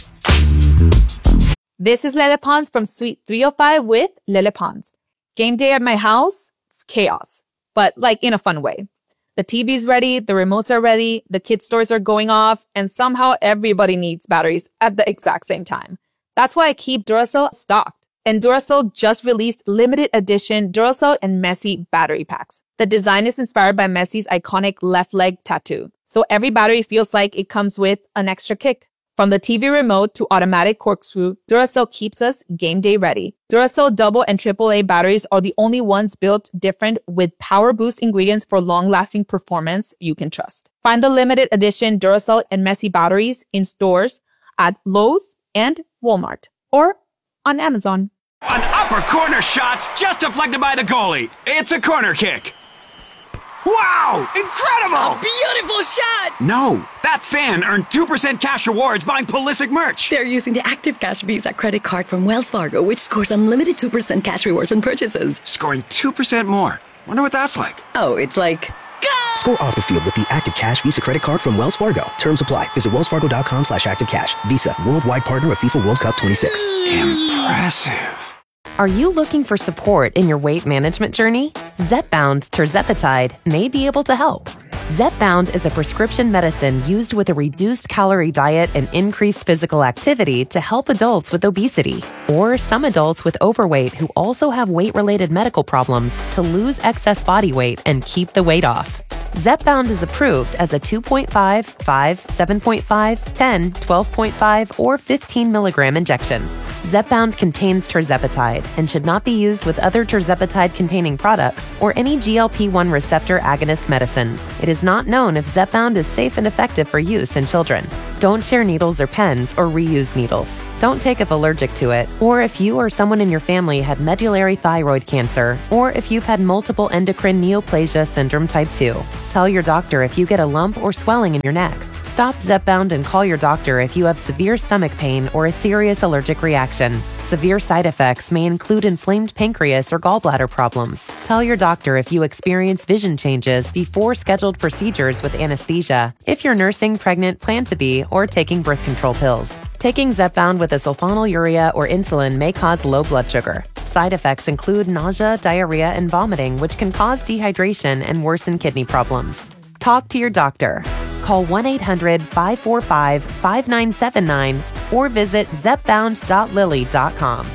This is Lele Pons from Suite 305 with Lele Pons. Game day at my house, it's chaos, but like in a fun way. The TV's ready, the remotes are ready, the kids' toys are going off, and somehow everybody needs batteries at the exact same time. That's why I keep Duracell stocked. And Duracell just released limited edition Duracell and Messi battery packs. The design is inspired by Messi's iconic left leg tattoo. So every battery feels like it comes with an extra kick. From the TV remote to automatic corkscrew, Duracell keeps us game day ready. Duracell double and AAA batteries are the only ones built different with power boost ingredients for long-lasting performance you can trust. Find the limited edition Duracell and Messi batteries in stores at Lowe's and Walmart or on Amazon. An upper corner shot's just deflected by the goalie. It's a corner kick. Wow! Incredible! Beautiful shot! No, that fan earned 2% cash rewards buying Pulisic merch. They're using the Active Cash Visa credit card from Wells Fargo, which scores unlimited 2% cash rewards on purchases. Scoring 2% more. Wonder what that's like. Oh, it's like... Go! Score off the field with the Active Cash Visa credit card from Wells Fargo. Terms apply. Visit wellsfargo.com/activecash. Visa, worldwide partner of FIFA World Cup 26. Impressive. Are you looking for support in your weight management journey? Zepbound tirzepatide may be able to help. Zepbound is a prescription medicine used with a reduced calorie diet and increased physical activity to help adults with obesity or some adults with overweight who also have weight-related medical problems to lose excess body weight and keep the weight off. Zepbound is approved as a 2.5, 5, 7.5, 10, 12.5, or 15 milligram injection. Zepbound contains tirzepatide and should not be used with other tirzepatide-containing products or any GLP-1 receptor agonist medicines. It is not known if Zepbound is safe and effective for use in children. Don't share needles or pens or reuse needles. Don't take if allergic to it, or if you or someone in your family had medullary thyroid cancer, or if you've had multiple endocrine neoplasia syndrome type 2. Tell your doctor if you get a lump or swelling in your neck. Stop Zepbound and call your doctor if you have severe stomach pain or a serious allergic reaction. Severe side effects may include inflamed pancreas or gallbladder problems. Tell your doctor if you experience vision changes before scheduled procedures with anesthesia, if you're nursing, pregnant, plan to be, or taking birth control pills. Taking Zepbound with a sulfonylurea or insulin may cause low blood sugar. Side effects include nausea, diarrhea, and vomiting, which can cause dehydration and worsen kidney problems. Talk to your doctor. Call 1-800-545-5979 or visit zepbound.lilly.com.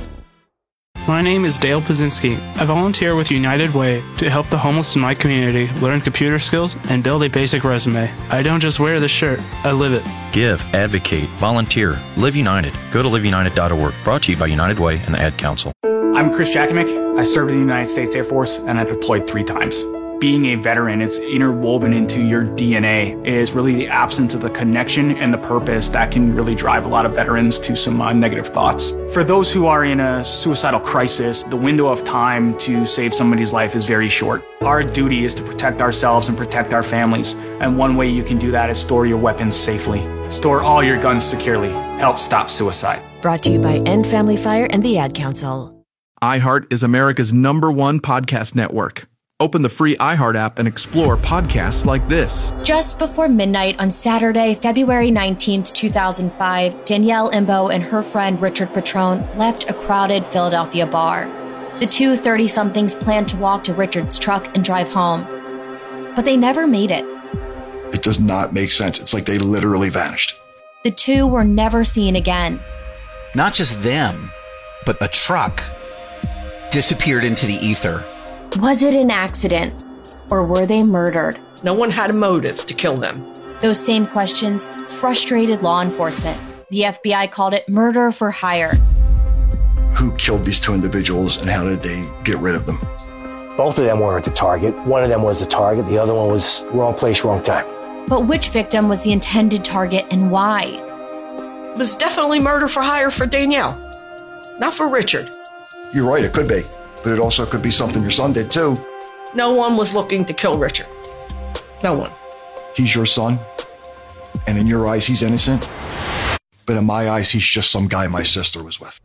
My name is Dale Pazinski. I volunteer with United Way to help the homeless in my community learn computer skills and build a basic resume. I don't just wear the shirt, I live it. Give, advocate, volunteer, Live United. Go to liveunited.org. Brought to you by United Way and the Ad Council. I'm Chris Jakimick. I served in the United States Air Force and I deployed 3 times. Being a veteran, it's interwoven into your DNA. It is really the absence of the connection and the purpose that can really drive a lot of veterans to some negative thoughts. For those who are in a suicidal crisis, the window of time to save somebody's life is very short. Our duty is to protect ourselves and protect our families. And one way you can do that is store your weapons safely. Store all your guns securely. Help stop suicide. Brought to you by End Family Fire and the Ad Council. iHeart is America's #1 podcast network. Open the free iHeart app and explore podcasts like this. Just before midnight on Saturday, February 19th, 2005, Danielle Imbo and her friend Richard Patrone left a crowded Philadelphia bar. The two 30-somethings planned to walk to Richard's truck and drive home. But they never made it. It does not make sense. It's like they literally vanished. The two were never seen again. Not just them, but a truck disappeared into the ether. Was it an accident, or were they murdered? No one had a motive to kill them. Those same questions frustrated law enforcement. The FBI called it murder for hire. Who killed these 2 individuals and how did they get rid of them? Both of them weren't the target. One of them was the target. The other one was wrong place, wrong time. But which victim was the intended target and why? It was definitely murder for hire for Danielle, not for Richard. You're right, it could be. But it also could be something your son did too. No one was looking to kill Richard. No one. He's your son, and in your eyes, he's innocent. But in my eyes, he's just some guy my sister was with.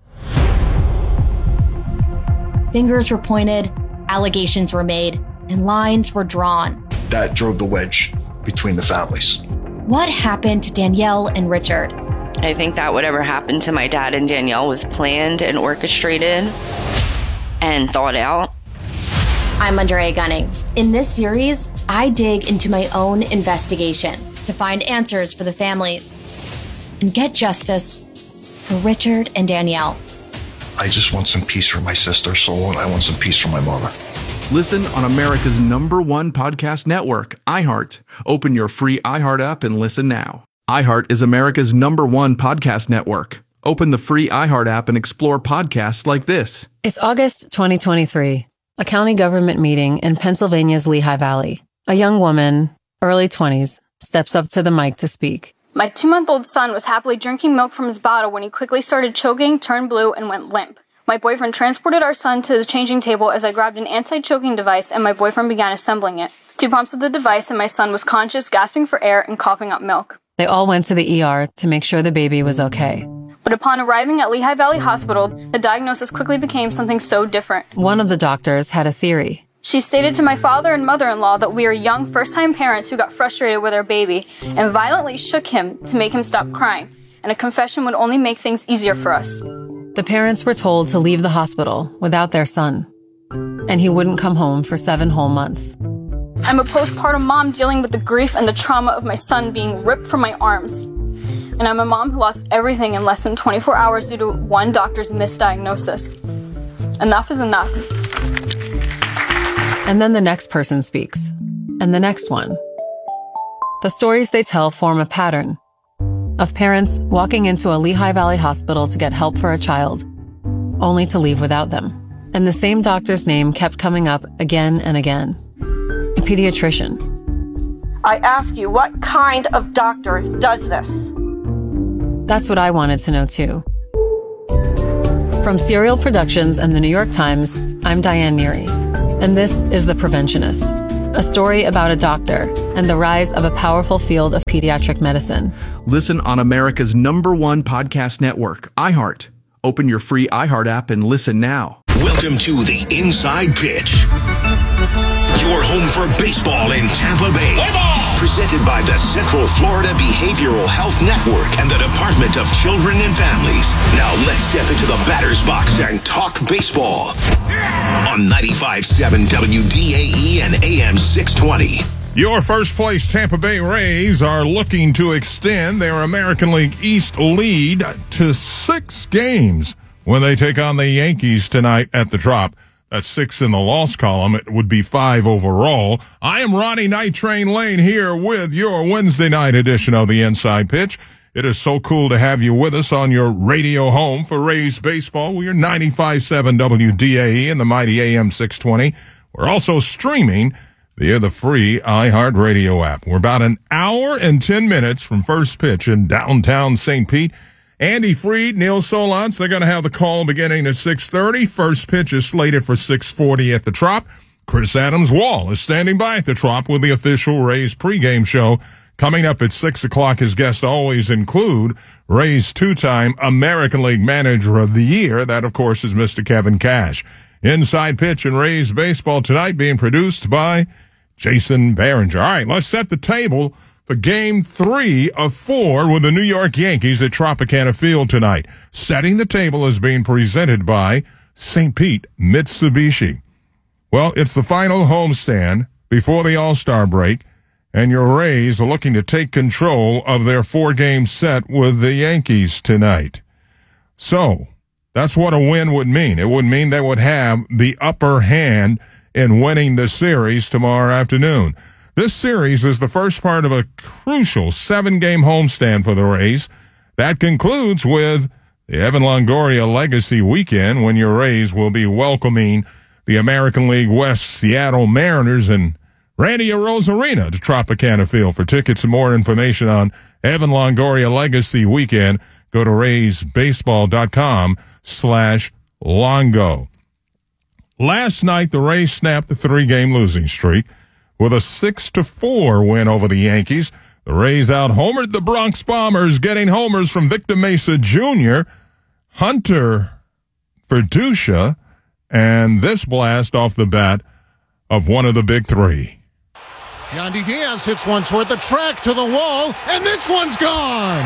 Fingers were pointed, allegations were made, and lines were drawn. That drove the wedge between the families. What happened to Danielle and Richard? I think that whatever happened to my dad and Danielle was planned and orchestrated and thought out. I'm Andrea Gunning. In this series, I dig into my own investigation to find answers for the families and get justice for Richard and Danielle. I just want some peace for my sister's soul, and I want some peace for my mother. Listen on America's #1 podcast network, iHeart. Open your free iHeart app and listen now. iHeart is America's #1 podcast network. Open the free iHeart app and explore podcasts like this. It's August 2023, a county government meeting in Pennsylvania's Lehigh Valley. A young woman, early 20s, steps up to the mic to speak. My 2-month-old son was happily drinking milk from his bottle when he quickly started choking, turned blue, and went limp. My boyfriend transported our son to the changing table as I grabbed an anti-choking device and my boyfriend began assembling it. 2 pumps of the device and my son was conscious, gasping for air, and coughing up milk. They all went to the ER to make sure the baby was okay. But upon arriving at Lehigh Valley Hospital, the diagnosis quickly became something so different. One of the doctors had a theory. She stated to my father and mother-in-law that we are young first-time parents who got frustrated with our baby and violently shook him to make him stop crying, and a confession would only make things easier for us. The parents were told to leave the hospital without their son, and he wouldn't come home for 7 whole months. I'm a postpartum mom dealing with the grief and the trauma of my son being ripped from my arms. And I'm a mom who lost everything in less than 24 hours due to one doctor's misdiagnosis. Enough is enough. And then the next person speaks. and the next one. The stories they tell form a pattern of parents walking into a Lehigh Valley hospital to get help for a child, only to leave without them. And the same doctor's name kept coming up again and again. A pediatrician. I ask you, what kind of doctor does this? That's what I wanted to know too. From Serial Productions and the New York Times, I'm Diane Neary, and this is The Preventionist, a story about a doctor and the rise of a powerful field of pediatric medicine. Listen on America's #1 podcast network, iHeart. Open your free iHeart app and listen now. Welcome to the Inside Pitch. Your home for baseball in Tampa Bay. Presented by the Central Florida Behavioral Health Network and the Department of Children and Families. Now let's step into the batter's box and talk baseball. On 95.7 WDAE and AM 620. Your first place Tampa Bay Rays are looking to extend their American League East lead to 6 games when they take on the Yankees tonight at the Trop. That's 6 in the loss column. It would be 5 overall. I am Ronnie Night Train Lane here with your Wednesday night edition of the Inside Pitch. It is so cool to have you with us on your radio home for Rays baseball. We are 95.7 WDAE and the mighty AM 620. We're also streaming via the free iHeartRadio app. We're about an hour and 10 minutes from first pitch in downtown St. Pete. Andy Freed, Neil Solondz, they're going to have the call beginning at 6:30. First pitch is slated for 6:40 at the Trop. Chris Adams-Wall is standing by at the Trop with the official Rays pregame show. Coming up at 6 o'clock, his guests always include Rays 2-time American League Manager of the Year. That, of course, is Mr. Kevin Cash. Inside Pitch and Rays baseball tonight being produced by Jason Behringer. All right, let's set the table for Game 3 of 4 with the New York Yankees at Tropicana Field tonight. Setting the table is being presented by St. Pete Mitsubishi. Well, it's the final homestand before the All-Star break, and your Rays are looking to take control of their 4-game set with the Yankees tonight. So, that's what a win would mean. It would mean they would have the upper hand in winning the series tomorrow afternoon. This series is the first part of a crucial 7-game homestand for the Rays. That concludes with the Evan Longoria Legacy Weekend, when your Rays will be welcoming the American League West Seattle Mariners and Randy Arozarena to Tropicana Field. For tickets and more information on Evan Longoria Legacy Weekend, go to RaysBaseball.com/Longo. Last night, the Rays snapped the 3-game losing streak with a 6-4 win over the Yankees. The Rays out-homered the Bronx Bombers, getting homers from Victor Mesa Jr., Hunter Verduccia, and this blast off the bat of one of the big 3. Yandy Diaz hits one toward the track to the wall, and this one's gone!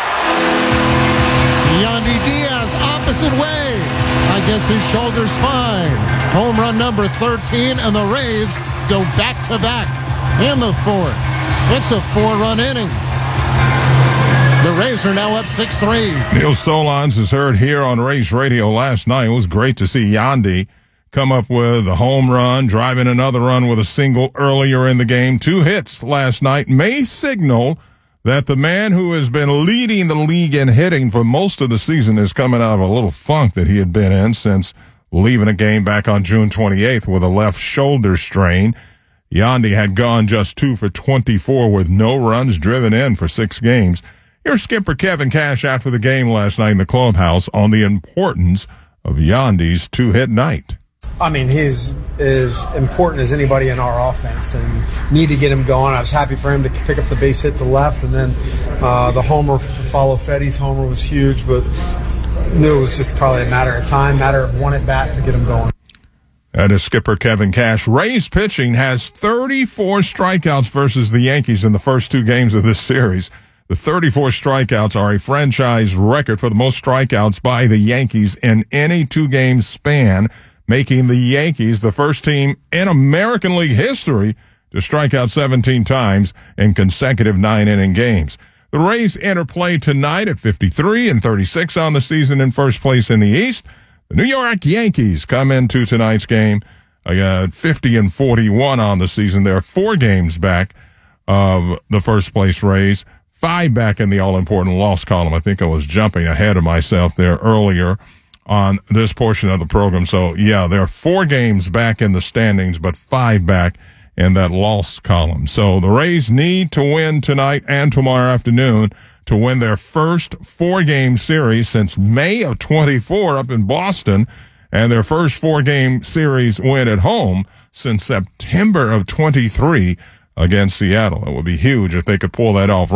Yandy Diaz, opposite way. I guess his shoulder's fine. Home run number 13, and the Rays go back-to-back in the 4th. It's a 4-run inning. The Rays are now up 6-3. Neil Solondz is heard here on Rays Radio last night. It was great to see Yandy come up with a home run, driving another run with a single earlier in the game. 2 hits last night may signal that the man who has been leading the league in hitting for most of the season is coming out of a little funk that he had been in since leaving a game back on June 28th with a left shoulder strain. Yandy had gone just 2 for 24 with no runs driven in for 6 games. Here's skipper Kevin Cash after the game last night in the clubhouse on the importance of Yandy's 2-hit night. I mean, he's as important as anybody in our offense, and need to get him going. I was happy for him to pick up the base hit to left, and then the homer to follow Feddy's homer was huge, but knew it was just probably a matter of time, matter of one at bat to get him going. That is skipper Kevin Cash. Rays pitching has 34 strikeouts versus the Yankees in the first 2 games of this series. The 34 strikeouts are a franchise record for the most strikeouts by the Yankees in any 2-game span, making the Yankees the first team in American League history to strike out 17 times in consecutive 9-inning games. The Rays enter play tonight at 53-36 on the season in first place in the East. The New York Yankees come into tonight's game 50 and 41 on the season. They're 4 games back of the first place Rays, 5 back in the all-important loss column. I think I was jumping ahead of myself there earlier on this portion of the program. So, yeah, they're 4 games back in the standings, but 5 back in that loss column. So the Rays need to win tonight and tomorrow afternoon to win their first 4-game series since May of 24 up in Boston, and their first 4-game series win at home since September of 23 against Seattle. It would be huge if they could pull that off.